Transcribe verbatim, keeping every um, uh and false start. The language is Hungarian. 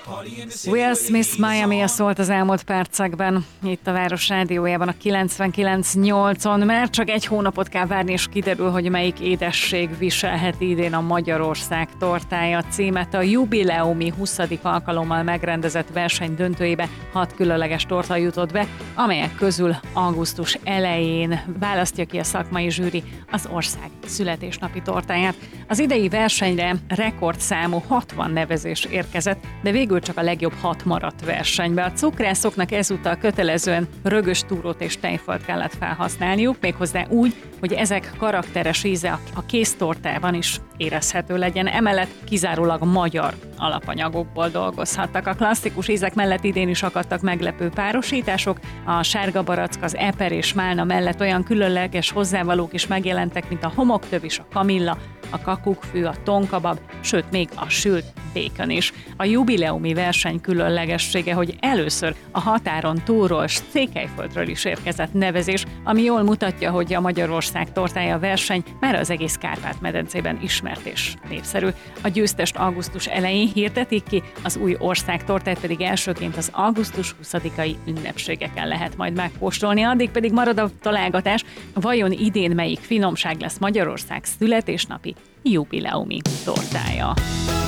Will Smith Miami szólt az elmúlt percekben, itt a Város Rádiójában a kilencvenkilenc nyolcon, mert csak egy hónapot kell várni, és kiderül, hogy melyik édesség viselheti idén a Magyarország tortája címet. A jubileumi huszadik alkalommal megrendezett verseny döntőjébe hat különleges torta jutott be, amelyek közül augusztus elején választja ki a szakmai zsűri az ország születésnapi tortáját. Az idei versenyre rekordszámú hatvan nevezés érkezett, de végül csak a legjobb hat maradt versenybe. A cukrászoknak ezúttal kötelezően rögös túrót és tejfölt kellett felhasználniuk, méghozzá úgy, hogy ezek karakteres íze a kéztortában is érezhető legyen. Emellett kizárólag magyar alapanyagokból dolgozhattak. A klasszikus ízek mellett idén is akadtak meglepő párosítások. A sárga barack, az eper és málna mellett olyan különleges hozzávalók is megjelentek, mint a homoktövis, a kamilla, a kakukkfű, a tonkabab, sőt még a sült békön is. A jubileumi verseny különlegessége, hogy először a határon túlról s Székelyföldről is érkezett nevezés, ami jól mutatja, hogy a Magyarország tortája verseny már az egész Kárpát-medencében ismert és népszerű. A győztest augusztus elején hirdetik ki, az új ország tortát pedig elsőként az augusztus huszadikai ünnepségeken lehet majd megkóstolni, addig pedig marad a találgatás, vajon idén melyik finomság lesz Magyarország születésnapi jubileumi tortája.